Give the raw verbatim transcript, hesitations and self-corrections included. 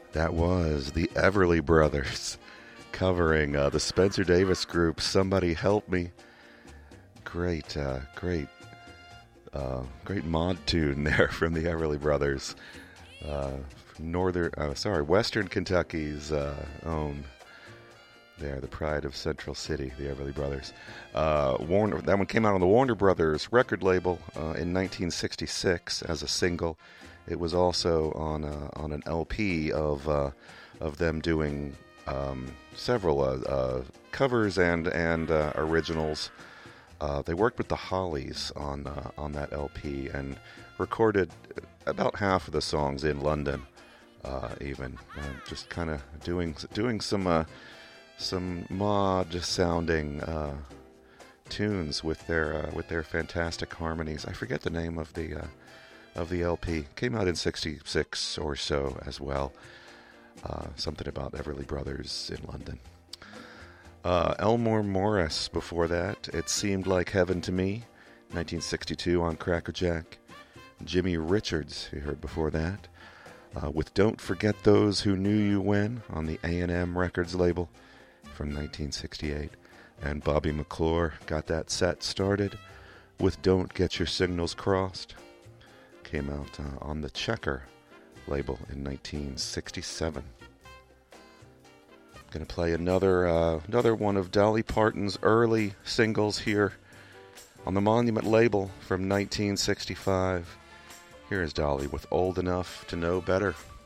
That was the Everly Brothers covering uh, the Spencer Davis Group, Somebody Help Me. Great, uh, great, uh, great mod tune there from the Everly Brothers. Uh, northern, uh, sorry, Western Kentucky's uh, own. There, the pride of Central City, the Everly Brothers. Uh, Warner, that one came out on the Warner Brothers record label uh, in nineteen sixty-six as a single. It was also on a, on an L P of uh, of them doing um, several uh, uh, covers and and uh, originals. Uh, they worked with the Hollies on uh, on that L P and recorded about half of the songs in London. Uh, even uh, just kind of doing doing some. Uh, Some mod sounding uh, tunes with their uh, with their fantastic harmonies. I forget the name of the uh, of the L P. Came out in sixty-six or so as well. Uh, something about Everly Brothers in London. Uh, Elmore Morris before that. It Seemed Like Heaven to Me, nineteen sixty-two on Crackerjack. Jimmy Richards, you heard before that, uh, with Don't Forget Those Who Knew You When on the A and M Records label from nineteen sixty-eight. And Bobby McClure got that set started with Don't Get Your Signals Crossed. Came out uh, on the Checker label in nineteen sixty-seven. Going to play another uh, another one of Dolly Parton's early singles here on the Monument label from nineteen sixty-five. Here is Dolly with Old Enough to Know Better.